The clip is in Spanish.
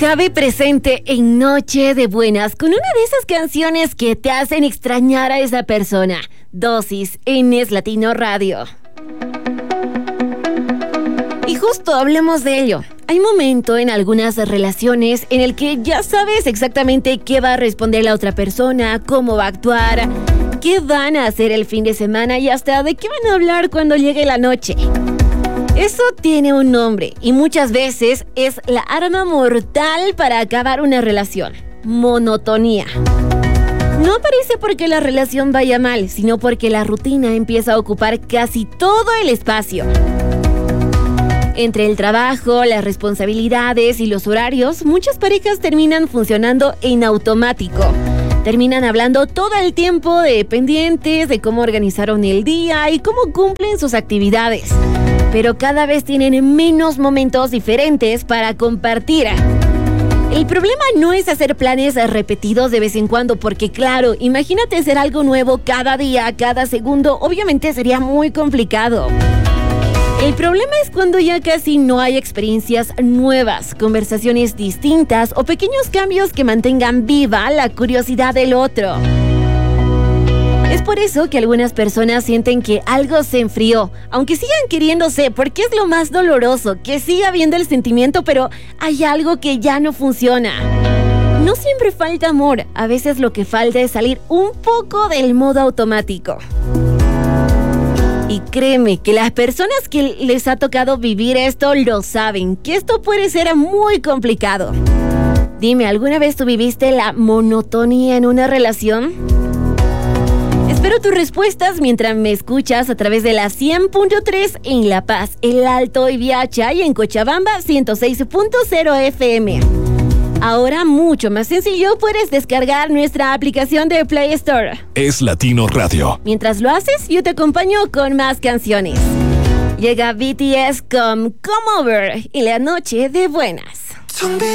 Javi presente en Noche de Buenas con una de esas canciones que te hacen extrañar a esa persona. Dosis en Es Latino Radio. Y justo hablemos de ello. Hay momento en algunas relaciones en el que ya sabes exactamente qué va a responder la otra persona, cómo va a actuar, qué van a hacer el fin de semana y hasta de qué van a hablar cuando llegue la noche. Eso tiene un nombre y muchas veces es la arma mortal para acabar una relación: monotonía. No aparece porque la relación vaya mal, sino porque la rutina empieza a ocupar casi todo el espacio. Entre el trabajo, las responsabilidades y los horarios, muchas parejas terminan funcionando en automático. Terminan hablando todo el tiempo de pendientes, de cómo organizaron el día y cómo cumplen sus actividades. Pero cada vez tienen menos momentos diferentes para compartir. El problema no es hacer planes repetidos de vez en cuando, porque claro, imagínate hacer algo nuevo cada día, cada segundo, obviamente sería muy complicado. El problema es cuando ya casi no hay experiencias nuevas, conversaciones distintas o pequeños cambios que mantengan viva la curiosidad del otro. Es por eso que algunas personas sienten que algo se enfrió, aunque sigan queriéndose, porque es lo más doloroso, que siga habiendo el sentimiento, pero hay algo que ya no funciona. No siempre falta amor, a veces lo que falta es salir un poco del modo automático. Y créeme que las personas que les ha tocado vivir esto lo saben, que esto puede ser muy complicado. Dime, ¿alguna vez tú viviste la monotonía en una relación? Espero tus respuestas mientras me escuchas a través de la 100.3 en La Paz, El Alto y Viacha, y en Cochabamba 106.0 FM. Ahora, mucho más sencillo, puedes descargar nuestra aplicación de Play Store. Es Latino Radio. Mientras lo haces, yo te acompaño con más canciones. Llega BTS con Come Over y la Noche de Buenas.